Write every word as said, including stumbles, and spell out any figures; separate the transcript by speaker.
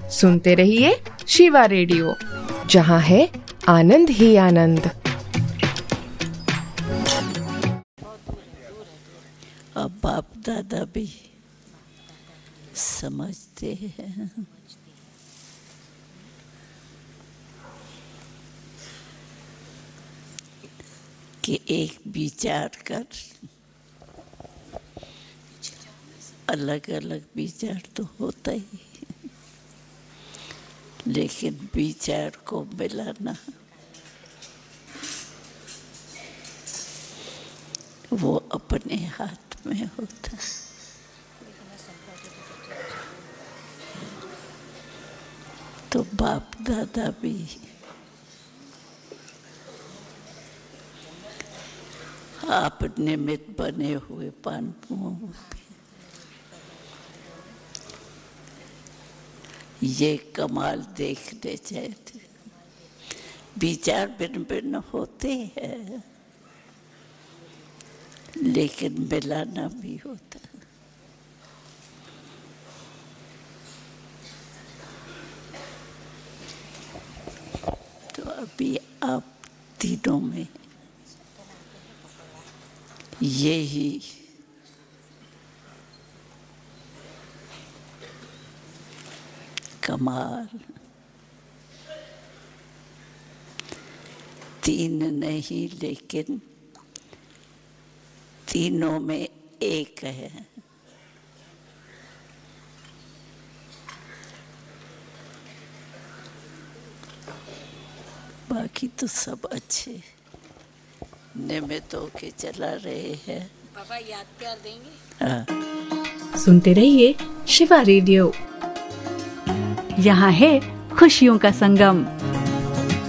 Speaker 1: सुनते रहिए शिवा रेडियो, जहाँ है आनंद ही आनंद।
Speaker 2: अब बाप दादा भी समझते हैं कि एक विचार कर अलग अलग विचार तो होता ही, लेकिन विचार को मिलाना वो अपने हाथ में होता है। तो बाप दादा भी आप निमित्त बने हुए पांडवों पे ये कमाल देखने चाहिए। विचार भिन्न भिन्न होते हैं, लेकिन मिलाना भी होता है। तो अभी आप तीनों में यही कमाल, तीन नहीं लेकिन तीनों में एक है। बाकी तो सब अच्छे नियमित होके चला रहे हैं।
Speaker 3: पापा याद प्यार देंगे।
Speaker 2: हाँ।
Speaker 4: सुनते रहिए शिवा रेडियो, यहाँ है खुशियों का संगम।